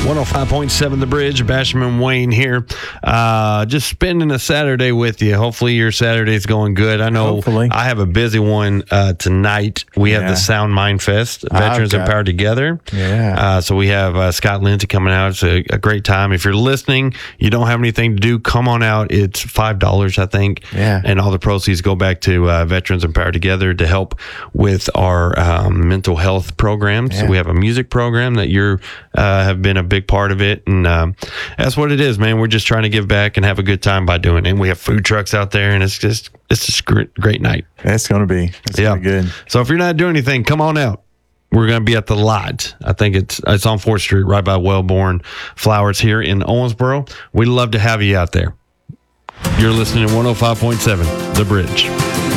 105.7 The Bridge, Basham Wayne here. Just spending a Saturday with you. Hopefully your Saturday's going good. I know I have a busy one tonight. We have the Sound Mind Fest, Veterans Empowered Together. Yeah. So we have Scott Lindsay coming out. It's a great time. If you're listening, you don't have anything to do, come on out. It's $5, I think. Yeah. And all the proceeds go back to Veterans Empowered Together to help with our mental health programs. Yeah. So we have a music program that you have been a big part of it, and that's what it is, man. We're just trying to give back and have a good time by doing it. And we have food trucks out there, and it's just great night. It's going to be good. So if you're not doing anything, come on out. We're going to be at the Lot. I think it's on 4th Street, right by Wellborn Flowers here in Owensboro. We'd love to have you out there. You're listening to 105.7 The Bridge.